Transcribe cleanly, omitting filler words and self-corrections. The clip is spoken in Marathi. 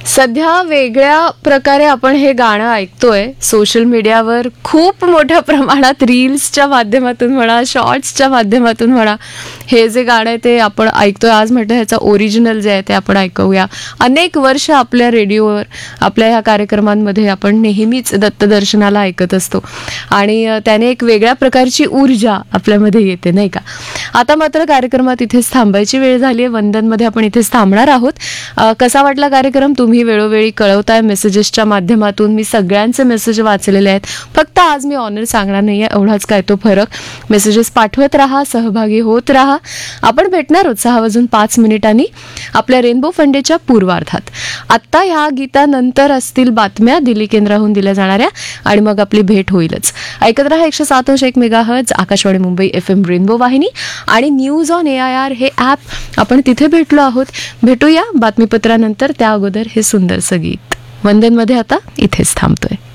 सध्या वेगळ्या प्रकारे आपण हे गाणं ऐकतोय सोशल मीडियावर खूप मोठ्या प्रमाणात रील्सच्या माध्यमातून म्हणा, शॉर्ट्सच्या माध्यमातून म्हणा. हे जे गाणं आहे ते आपण ऐकतोय आज. म्हटलं ह्याचं ओरिजिनल जे आहे ते आपण ऐकूया. अनेक वर्ष आपल्या रेडिओवर, आपल्या ह्या कार्यक्रमांमध्ये आपण नेहमीच दत्तदर्शनाला ऐकत असतो आणि त्याने एक वेगळ्या प्रकारची ऊर्जा आपल्यामध्ये येते, नाही का. आता मात्र कार्यक्रमात इथेच थांबायची वेळ झाली आहे. वंदनमध्ये आपण इथेच थांबणार आहोत. कसा वाटला कार्यक्रम तुम्ही वेळोवेळी कळवताय मेसेजेसच्या माध्यमातून. मी सगळ्यांचे मेसेज वाचलेले आहेत. फक्त आज मी ऑनर सांगणार नाही आहे, एवढाच काय तो फरक. मेसेजेस पाठवत राहा, सहभागी होत राहा. आपण भेटणार आहोत 6:05 आपल्या रेनबो फंडेच्या पूर्वार्धात. आत्ता ह्या गीतानंतर असतील बातम्या दिल्ली केंद्राहून दिल्या जाणाऱ्या आणि मग आपली भेट होईलच. ऐकत राहा 107.1 megahertz Akashvani Mumbai FM rainbow वाहिनी आणि न्यूज ऑन AIR हे ॲप. आपण तिथे भेटलो आहोत. भेटूया बातमीपत्रानंतर. त्या अगोदर हे सुंदरसं गीत. वंदनमध्ये आता इथेच थांबतोय.